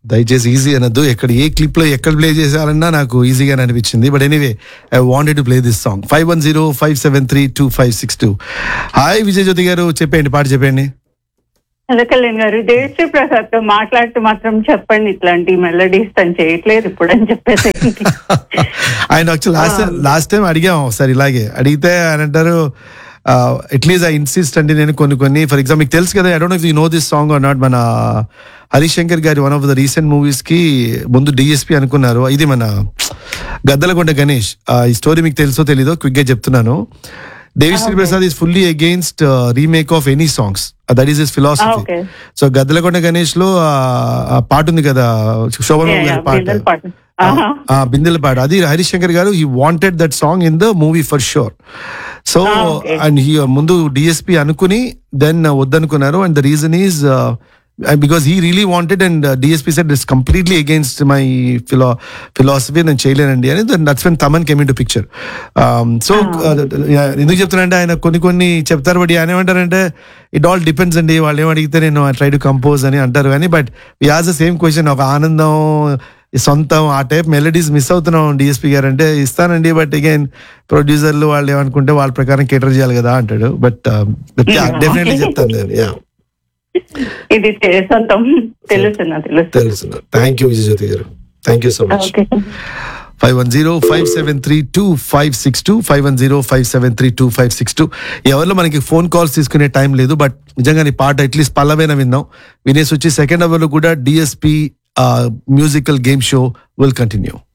దయచేసి ఈజీ అనొద్దు. ఎక్కడ ఏ క్లిప్ లో ఎక్కడ ప్లే చేశారన్నా నాకు ఈజీగానే అనిపించింది. But anyway I wanted to play this song. 5105732562. Hi Vijay జ్యోతి గారు, చెప్పండి, పాట చెప్పండి. కళ్యాణ్ గారు, దేవిశ్రీ ప్రసాద్ తో మాట్లాడుతూ మాత్రం చెప్పండి ఇట్లాంటి మెలడీస్ తను చేయట్లేదు ఇప్పుడు అని చెప్పేసి. ఆయన యాక్చువల్ లాస్ట్ టైం అడిగాం ఒకసారి ఇలాగే అడిగితే ఆయన అంటారు అట్లీస్ట్ ఐ ఇన్సిస్ట్ అండి నేను కొన్ని ఫర్ ఎగ్జాంపుల్ మీకు తెలుసు కదా, I don't know if you know this song or not, మన హరిశంకర్ గారి one of the recent movies కి ముందు డిఎస్పి అనుకున్నారు. ఇది మన గద్దలకొండ గణేష్. ఈ స్టోరీ మీకు తెలుసో తెలీదో క్విక్ గా చెప్తున్నాను. Devi Sri Prasad is fully against remake of any songs, that is his philosophy. So Gaddalakonda Ganesh లో పాట ఉంది కదా, శోభన్ బాబు గారి పాట, బిందెల పాట, అది హరిశంకర్ గారు he wanted that song in the movie for sure. So and he ముందు డిఎస్పి అనుకుని then వద్దనుకున్నారు. And the reason is because he really wanted and DSP said it's completely against my philosophy, నేను చేయలేనండి అని. That's when Thaman came in to picture. So ఎందుకు చెప్తున్నానంటే ఆయన కొన్ని చెప్తారు, but ఆయన ఏమంటారంటే ఇట్ ఆల్ డిపెండ్స్ అండి, వాళ్ళు ఏమడిగితే నేను ట్రై టు కంపోజ్ అని అంటారు. కానీ but we as the same question, ఒక ఆనందం సొంతం ఆ టైప్ మెలడీస్ మిస్ అవుతున్నాం డిఎస్పి గారు అంటే, ఇస్తానండి బట్ అగైన్ ప్రొడ్యూసర్లు వాళ్ళు ఏమనుకుంటే వాళ్ళ ప్రకారం కేటర్ చేయాలి కదా అంటాడు. బట్ డెఫినెట్లీ చెప్తాను నేను. ఇది సొంతం తెలుసు. థ్యాంక్ యూ విజయ్ జ్యోతి గారు, థ్యాంక్ యూ సో మచ్. 5105732562 5105732562. ఎవరిలో మనకి ఫోన్ కాల్స్ తీసుకునే టైం లేదు, బట్ నిజంగా నీ పాట అట్లీస్ట్ పల్లవైనా విందాం. వినేసి వచ్చి సెకండ్ అవర్ లో కూడా DSP musical game show will continue.